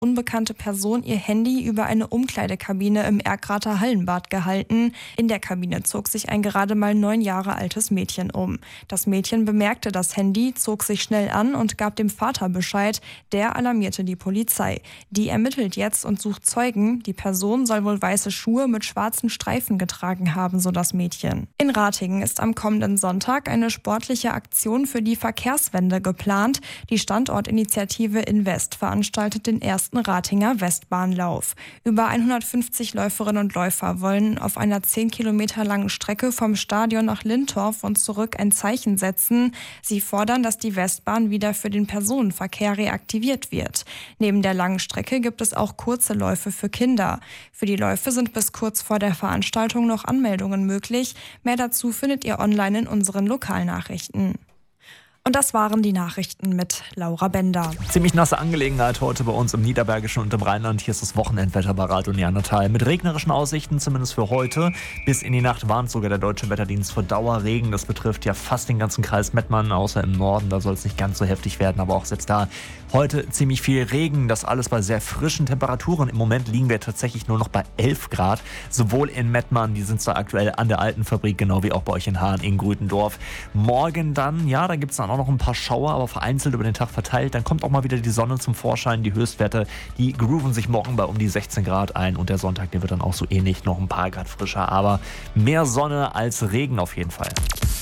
unbekannte Person ihr Handy über eine Umkleidekabine im Erkrater Hallenbad gehalten. In der Kabine zog sich ein gerade mal 9 Jahre altes Mädchen um. Das Mädchen bemerkte das Handy, zog sich schnell an und gab dem Vater Bescheid. Der alarmierte die Polizei. Die ermittelt jetzt und sucht Zeugen. Die Person soll wohl weiße Schuhe mit schwarzen Streifen getragen haben, so das Mädchen. In Ratingen ist am kommenden Sonntag eine sportliche Aktion für die Verkehrswende geplant. Die Standortinitiative Invest veranstaltet den ersten Ratinger Westbahnlauf. Über 150 Läuferinnen und Läufer wollen auf einer 10 Kilometer langen Strecke vom Stadion nach Lintorf und zurück ein Zeichen setzen. Sie fordern, dass die Westbahn wieder für den Personenverkehr reaktiviert wird. Neben der langen Strecke gibt es auch kurze Läufe für Kinder. Für die Läufe sind bis kurz vor der Veranstaltung noch Anmeldungen möglich. Mehr dazu findet ihr online in unseren Lokalnachrichten. Und das waren die Nachrichten mit Laura Bender. Ziemlich nasse Angelegenheit heute bei uns im Niederbergischen und im Rheinland. Hier ist das Wochenendwetter bei Radio Neandertal. Mit regnerischen Aussichten, zumindest für heute. Bis in die Nacht warnt sogar der Deutsche Wetterdienst vor Dauerregen. Das betrifft ja fast den ganzen Kreis Mettmann, außer im Norden. Da soll es nicht ganz so heftig werden, aber auch selbst da heute ziemlich viel Regen. Das alles bei sehr frischen Temperaturen. Im Moment liegen wir tatsächlich nur noch bei 11 Grad. Sowohl in Mettmann, die sind zwar aktuell an der alten Fabrik, genau wie auch bei euch in Hahn in Grütendorf. Morgen dann, ja, da gibt es dann auch noch ein paar Schauer, aber vereinzelt über den Tag verteilt. Dann kommt auch mal wieder die Sonne zum Vorschein. Die Höchstwerte, die grooven sich morgen bei um die 16 Grad ein. Und der Sonntag, der wird dann auch so ähnlich, noch ein paar Grad frischer. Aber mehr Sonne als Regen auf jeden Fall.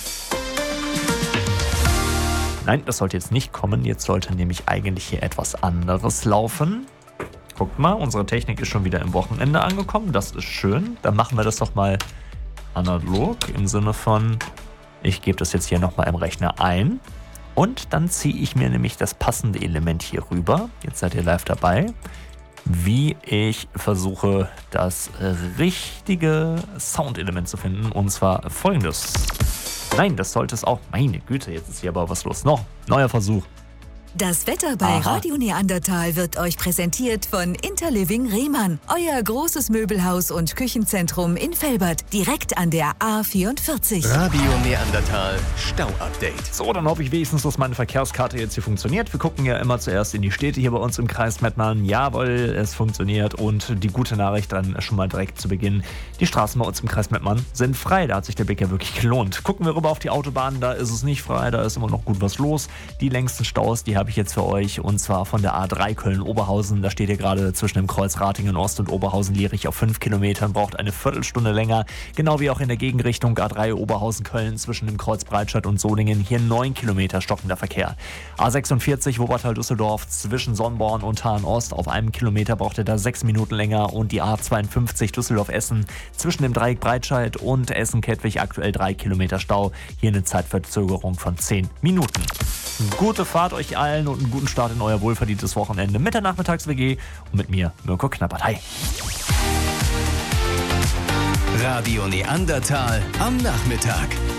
Nein, das sollte jetzt nicht kommen. Jetzt sollte nämlich eigentlich hier etwas anderes laufen. Guckt mal, unsere Technik ist schon wieder im Wochenende angekommen. Das ist schön. Dann machen wir das doch mal analog im Sinne von, ich gebe das jetzt hier nochmal im Rechner ein und dann ziehe ich mir nämlich das passende Element hier rüber. Jetzt seid ihr live dabei, wie ich versuche, das richtige Soundelement zu finden, und zwar folgendes. Nein, das sollte es auch. Meine Güte, jetzt ist hier aber was los. Noch, neuer Versuch. Das Wetter bei Radio Neandertal wird euch präsentiert von Interliving Rehmann. Euer großes Möbelhaus und Küchenzentrum in Velbert, direkt an der A44. Radio Neandertal Stau-Update. So, dann hoffe ich wenigstens, dass meine Verkehrskarte jetzt hier funktioniert. Wir gucken ja immer zuerst in die Städte hier bei uns im Kreis Mettmann. Jawohl, es funktioniert. Und die gute Nachricht dann schon mal direkt zu Beginn. Die Straßen bei uns im Kreis Mettmann sind frei. Da hat sich der Blick ja wirklich gelohnt. Gucken wir rüber auf die Autobahn. Da ist es nicht frei. Da ist immer noch gut was los. Die längsten Staus, die habe ich jetzt für euch, und zwar von der A3 Köln-Oberhausen. Da steht ihr gerade zwischen dem Kreuz Ratingen Ost und Oberhausen-Lierich auf 5 Kilometern, braucht eine Viertelstunde länger. Genau wie auch in der Gegenrichtung A3 Oberhausen-Köln zwischen dem Kreuz Breitscheid und Solingen. Hier 9 Kilometer stockender Verkehr. A46 Wuppertal-Düsseldorf zwischen Sonnborn und Hahn Ost. Auf 1 Kilometer braucht ihr da 6 Minuten länger. Und die A52 Düsseldorf-Essen zwischen dem Dreieck Breitscheid und Essen-Kettwig aktuell 3 Kilometer Stau. Hier eine Zeitverzögerung von 10 Minuten. Gute Fahrt euch allen und einen guten Start in euer wohlverdientes Wochenende mit der Nachmittags-WG und mit mir, Mirko Knappert. Hi. Radio Neandertal am Nachmittag.